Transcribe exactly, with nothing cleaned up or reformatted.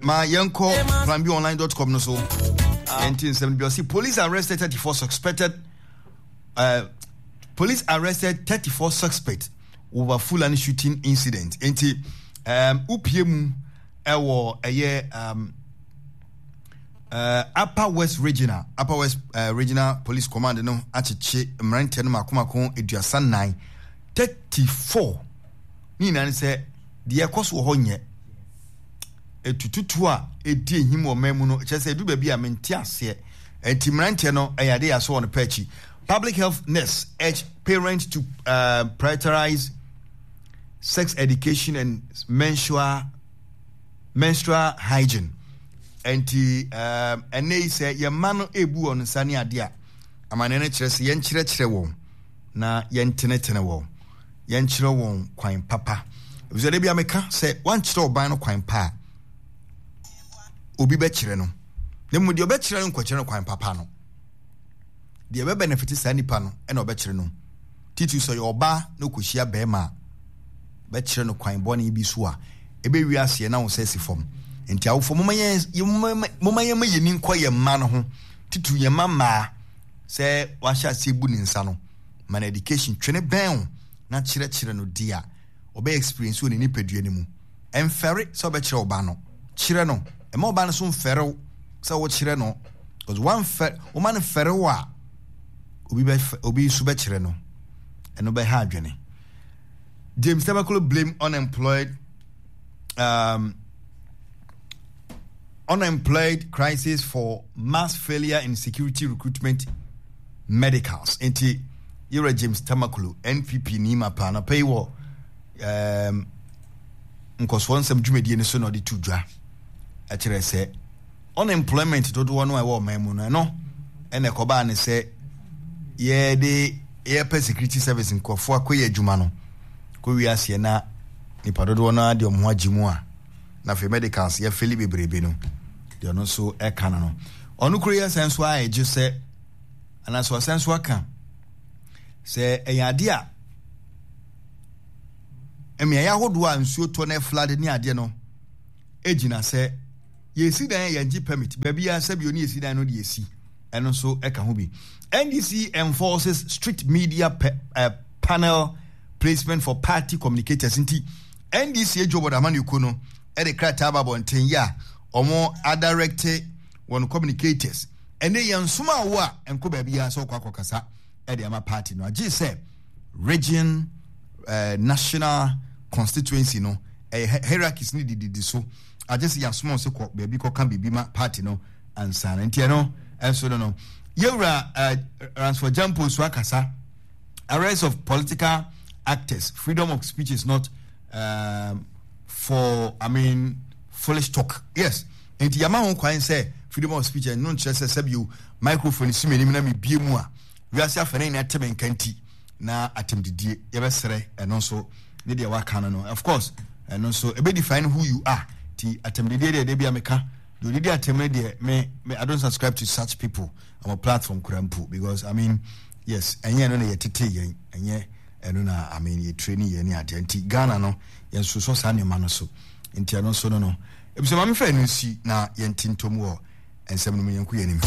my yanko plan b online dot com no so nineteen seventy see police arrested thirty-four suspected uh police arrested thirty-four suspects over Fulani shooting incident. Enti um upiemu ewo eye um uh Upper West Regional Upper West uh, Regional Police Command no achiche mrante no makomako eduasa nine thirty-four ni na se de ekoso ho nye etututu a edi ehim o mamu no chese edu ba bi a mente ase enti mrante no eyade yaso on pechi. Public health nurse urge parents to uh, prioritize sex education and menstrual menstrual hygiene. Enti um ene ise ye mano ebu on sane ade a amane ne kire se yen kire kire won na yen tenetene won yen kire won kwan papa uzere bia meka se wan kire oban no kwan pa obi be kire no ne mu de obe kire no kwakire no kwan papa no de be benefit sa nipa no ene obe kire no titu so ye oba no kohia be ma be kire no kwan bone bi so a ebe wi ase na wo sesi fom enti awofo momaye momaye mayeni nkɔ ye ma no ho titu ye mama se wahya se bu ni nsa no man education twene ben na kire kire no dia obe experience woni ni padua ni mu emfere se obe kire oba no kire no e ma oba no so mfere se wo kire no because one fer o man fere wa obi be obi su be kire no eno be ha adwene. James Tabakolo blame unemployed um unemployed crisis for mass failure in security recruitment medicals. Enti Yura James Tamakulu N P P ni mapa na pay wo um nkoswon sam dwumadi ne so no de tudwa a kire se unemployment to do one way wo mamu no no ene koba ne se ye de air security service nkofo akoye adwuma no ko wi ase na ni padodo na de omho agimu a na fe medicals ye feli bebrebe no de no so e kana no onu kuro ye senso a eje se ana so senso aka se eyade a emi ya hodo a nsuo to na flood ni ade no ejina se ye si dan ye ngi permit baby ya se bi oni esi dan no de esi eno so e ka ho bi. N D C enforces strict media pe, uh, panel placement for party communicators. Inti N D C ejobo da manu kono e de krata babo nten ya omo a directed one communicators ene yansuma wo a enko ba bia so kwa kokasa e de ama party no agi say region uh, national constituency no e hierarchies ni didi so agi say yansuma so kwa ba bi ko kan bibi ma party no ansana ntia no enso no no yewra uh, transfer jampo so akasa arrest of political actors. Freedom of speech is not um, for I mean foolish talk. Yes. And yama hon kwan say freedom of speech and non chese sabi microphone si meni na me biemu a wi ase afane na atem nkanti na atem didie ye besere eno so ne de wa kan no of course eno so e be define who you are ti atem didie de bia meka do didie atem de me me I don't subscribe to such people on a platform kurampu because I mean yes enye no na yetete yen enye eno na I mean ye training ye ni atenti Ghana no yen so so sa ne ma no so enti eno so no no ebise ma me fa no si na yen tintom wo ensem no me yen ku ye ni